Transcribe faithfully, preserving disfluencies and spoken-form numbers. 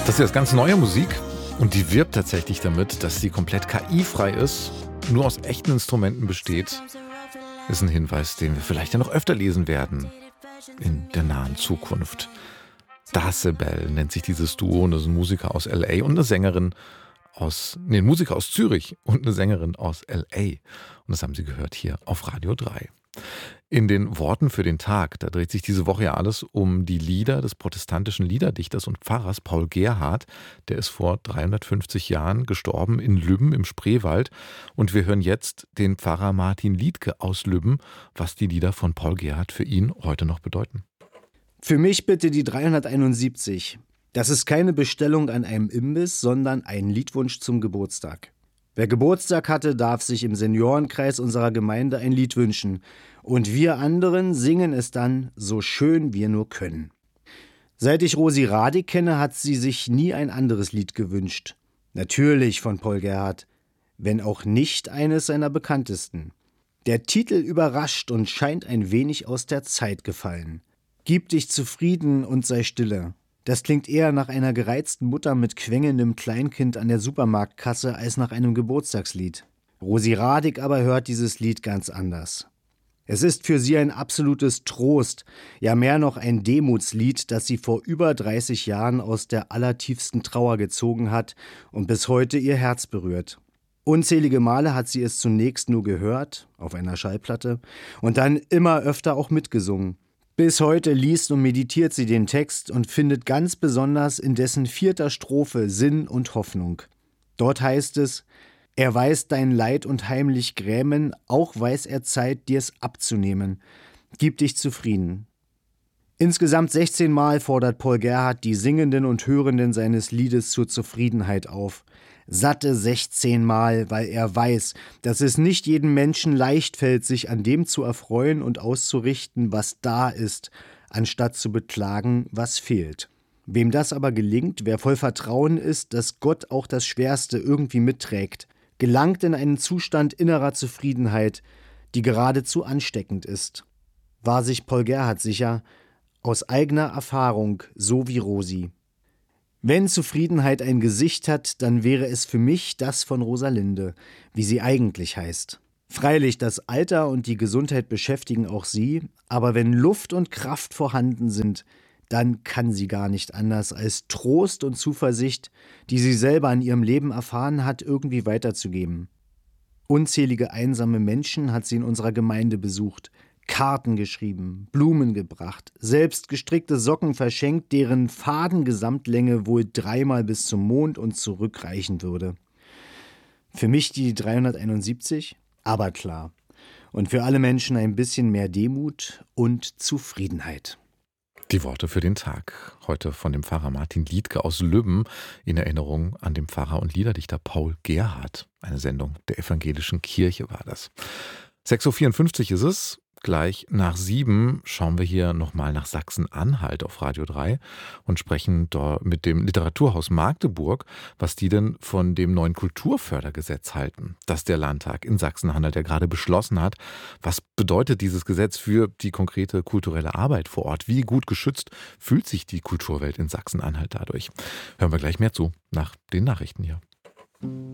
Das ist jetzt ganz neue Musik und die wirbt tatsächlich damit, dass sie komplett K I-frei ist, nur aus echten Instrumenten besteht. Ist ein Hinweis, den wir vielleicht ja noch öfter lesen werden in der nahen Zukunft. Decibel nennt sich dieses Duo, und das ist ein Musiker aus L A und eine Sängerin aus, nee, ein Musiker aus Zürich und eine Sängerin aus L A. Und das haben Sie gehört hier auf Radio drei. In den Worten für den Tag, da dreht sich diese Woche ja alles um die Lieder des protestantischen Liederdichters und Pfarrers Paul Gerhardt. Der ist vor dreihundertfünfzig Jahren gestorben in Lübben im Spreewald. Und wir hören jetzt den Pfarrer Martin Liedtke aus Lübben, was die Lieder von Paul Gerhardt für ihn heute noch bedeuten. Für mich bitte die dreihunderteinundsiebzig. Das ist keine Bestellung an einem Imbiss, sondern ein Liedwunsch zum Geburtstag. Wer Geburtstag hatte, darf sich im Seniorenkreis unserer Gemeinde ein Lied wünschen. Und wir anderen singen es dann so schön wir nur können. Seit ich Rosi Radig kenne, hat sie sich nie ein anderes Lied gewünscht. Natürlich von Paul Gerhardt, wenn auch nicht eines seiner bekanntesten. Der Titel überrascht und scheint ein wenig aus der Zeit gefallen. Gib dich zufrieden und sei stille. Das klingt eher nach einer gereizten Mutter mit quengelndem Kleinkind an der Supermarktkasse als nach einem Geburtstagslied. Rosi Radig aber hört dieses Lied ganz anders. Es ist für sie ein absolutes Trost, ja mehr noch ein Demutslied, das sie vor über dreißig Jahren aus der allertiefsten Trauer gezogen hat und bis heute ihr Herz berührt. Unzählige Male hat sie es zunächst nur gehört, auf einer Schallplatte, und dann immer öfter auch mitgesungen. Bis heute liest und meditiert sie den Text und findet ganz besonders in dessen vierter Strophe Sinn und Hoffnung. Dort heißt es: Er weiß dein Leid und heimlich Grämen, auch weiß er Zeit, dir's abzunehmen. Gib dich zufrieden. Insgesamt sechzehn Mal fordert Paul Gerhardt die Singenden und Hörenden seines Liedes zur Zufriedenheit auf. Satte sechzehn Mal, weil er weiß, dass es nicht jedem Menschen leicht fällt, sich an dem zu erfreuen und auszurichten, was da ist, anstatt zu beklagen, was fehlt. Wem das aber gelingt, wer voll Vertrauen ist, dass Gott auch das Schwerste irgendwie mitträgt, gelangt in einen Zustand innerer Zufriedenheit, die geradezu ansteckend ist. War sich Paul Gerhardt sicher, aus eigener Erfahrung, so wie Rosi. Wenn Zufriedenheit ein Gesicht hat, dann wäre es für mich das von Rosalinde, wie sie eigentlich heißt. Freilich, das Alter und die Gesundheit beschäftigen auch sie, aber wenn Luft und Kraft vorhanden sind, dann kann sie gar nicht anders, als Trost und Zuversicht, die sie selber in ihrem Leben erfahren hat, irgendwie weiterzugeben. Unzählige einsame Menschen hat sie in unserer Gemeinde besucht, Karten geschrieben, Blumen gebracht, selbst gestrickte Socken verschenkt, deren Fadengesamtlänge wohl dreimal bis zum Mond und zurückreichen würde. Für mich die dreihunderteinundsiebzig, aber klar. Und für alle Menschen ein bisschen mehr Demut und Zufriedenheit. Die Worte für den Tag. Heute von dem Pfarrer Martin Liedtke aus Lübben in Erinnerung an den Pfarrer und Liederdichter Paul Gerhardt. Eine Sendung der Evangelischen Kirche war das. sechs Uhr vierundfünfzig ist es. Gleich nach sieben schauen wir hier nochmal nach Sachsen-Anhalt auf Radio drei und sprechen dort mit dem Literaturhaus Magdeburg, was die denn von dem neuen Kulturfördergesetz halten, das der Landtag in Sachsen-Anhalt ja gerade beschlossen hat. Was bedeutet dieses Gesetz für die konkrete kulturelle Arbeit vor Ort? Wie gut geschützt fühlt sich die Kulturwelt in Sachsen-Anhalt dadurch? Hören wir gleich mehr zu nach den Nachrichten hier.